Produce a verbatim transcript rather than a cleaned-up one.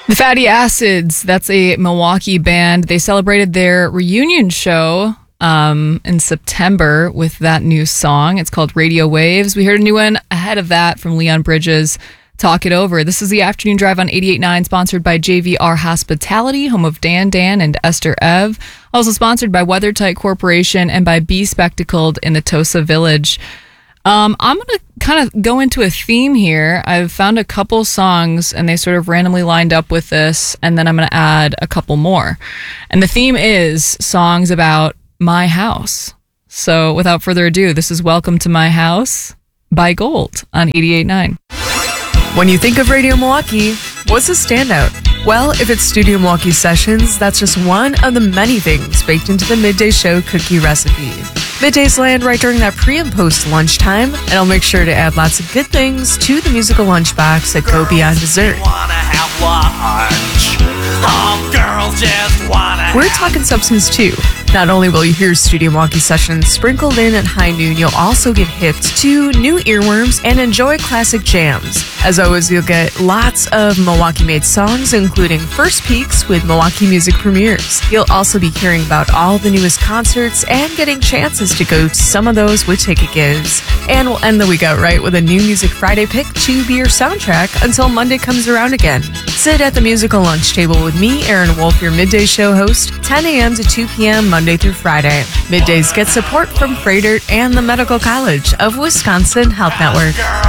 The Fatty Acids, that's a Milwaukee band. They celebrated their reunion show um, in September with that new song. It's called Radio Waves. We heard a new one ahead of that from Leon Bridges, Talk It Over. This is the Afternoon Drive on eighty-eight point nine, sponsored by J V R Hospitality, home of Dan Dan and Esther Ev. Also sponsored by WeatherTight Corporation and by Be Spectacled in the Tosa Village. Um, I'm going to kind of go into a theme here. I've found a couple songs and they sort of randomly lined up with this, and then I'm going to add a couple more. And the theme is songs about my house. So without further ado, this is Welcome to My House by Gold on eighty-eight point nine. When you think of Radio Milwaukee, what's a standout? Well, if it's Studio Milwaukee Sessions, that's just one of the many things baked into the Midday Show cookie recipe. Middays land right during that pre and post lunchtime, and I'll make sure to add lots of good things to the musical lunchbox that go beyond dessert. Wanna have lunch. Oh, girls just wanna We're talking substance too. Not only will you hear Studio Milwaukee Sessions sprinkled in at high noon, you'll also get hipped to new earworms and enjoy classic jams. As always, you'll get lots of Milwaukee-made songs, including first peeks with Milwaukee music premieres. You'll also be hearing about all the newest concerts and getting chances to go to some of those with ticket gives. And we'll end the week out right with a new Music Friday pick to be your soundtrack until Monday comes around again. Sit at the musical lunch table with me, Aaron Wolf, your Midday Show host, ten a.m. to two p.m. Monday through Friday. Middays get support from Freighter and the Medical College of Wisconsin Health Network.